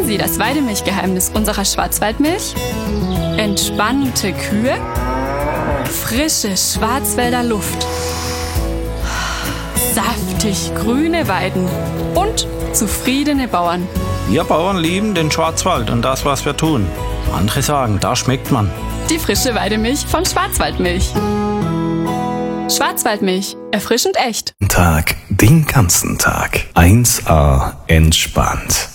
Kennen Sie das Weidemilchgeheimnis unserer Schwarzwaldmilch? Entspannte Kühe, frische Schwarzwälder Luft, saftig grüne Weiden und zufriedene Bauern. Wir Bauern lieben den Schwarzwald und das, was wir tun. Andere sagen, da schmeckt man. Die frische Weidemilch von Schwarzwaldmilch. Schwarzwaldmilch, erfrischend echt. Den ganzen Tag. 1A entspannt.